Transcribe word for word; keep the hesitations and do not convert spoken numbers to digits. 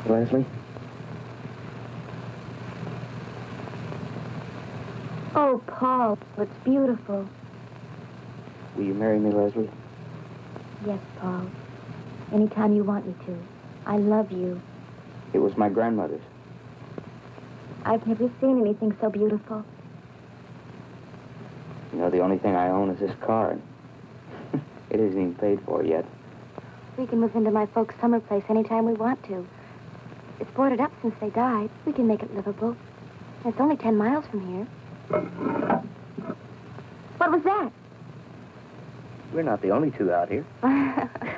Leslie? Oh, Paul, it's beautiful. Will you marry me, Leslie? Yes, Paul. Anytime you want me to. I love you. It was my grandmother's. I've never seen anything so beautiful. You know, the only thing I own is this car. It isn't even paid for yet. We can move into my folks' summer place anytime we want to. It's boarded up since they died. We can make it livable. And it's only ten miles from here. What was that? We're not the only two out here.